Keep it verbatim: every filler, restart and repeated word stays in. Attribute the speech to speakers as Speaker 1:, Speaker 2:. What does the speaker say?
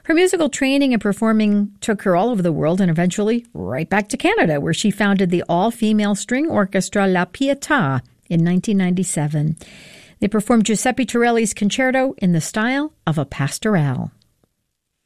Speaker 1: Her musical training and performing took her all over the world and eventually right back to Canada, where she founded the all-female string orchestra La Pietà in nineteen ninety-seven. They performed Giuseppe Torelli's concerto in the style of a pastorale.